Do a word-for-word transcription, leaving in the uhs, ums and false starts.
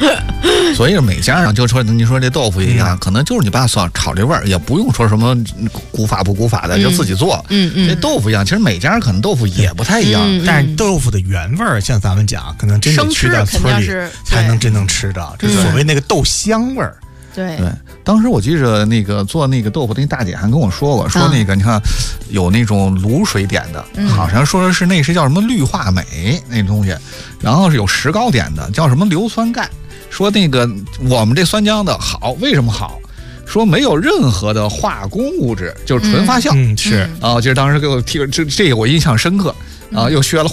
所以每家上就说你说这豆腐一样，嗯、可能就是你爸炒炒这味儿，也不用说什么古法不古法的，嗯、就自己做。嗯嗯，这豆腐一样，其实每家可能豆腐也不太一样， 嗯、但是豆腐的原味儿，像咱们讲，可能真得去到村里才能真正吃着，这所谓那个豆香味儿。 对对，当时我记着那个做那个豆腐的那大姐还跟我说过，说那个你看有那种卤水点的，嗯、好像说是那是叫什么氯化镁那东西，然后是有石膏点的，叫什么硫酸钙。说那个我们这酸浆的好，为什么好？说没有任何的化工物质，就是纯发酵。 嗯，是啊，就是当时给我提这这个我印象深刻啊，又学了。